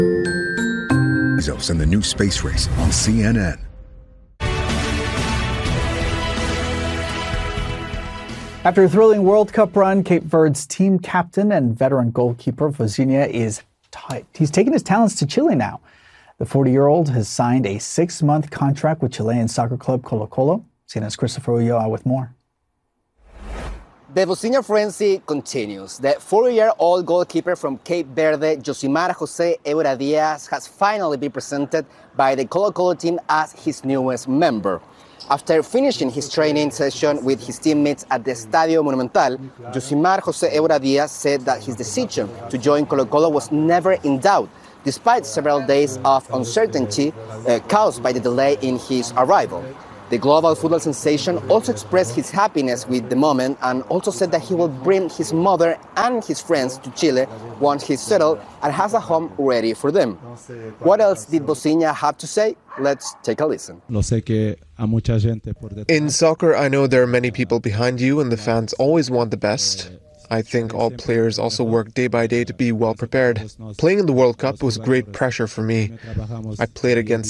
Bezos and the new space race on CNN. After a thrilling World Cup run, Cape Verde's team captain and veteran goalkeeper Vozinha is tight. He's taking his talents to Chile now. The 40-year-old has signed a 6-month contract with Chilean soccer club Colo-Colo. CNN's Christopher Ulloa with more. The Vozinha frenzy continues. The 40-year-old goalkeeper from Cape Verde, Josimar Jose Évora Diaz, has finally been presented by the Colo-Colo team as his newest member. After finishing his training session with his teammates at the Estadio Monumental, Josimar Jose Évora Diaz said that his decision to join Colo-Colo was never in doubt, despite several days of uncertainty caused by the delay in his arrival. The global football sensation also expressed his happiness with the moment and also said that he will bring his mother and his friends to Chile once he's settled and has a home ready for them. What else did Vozinha have to say? Let's take a listen. In soccer, I know there are many people behind you and the fans always want the best. I think all players also work day by day to be well prepared. Playing in the World Cup was great pressure for me. I played against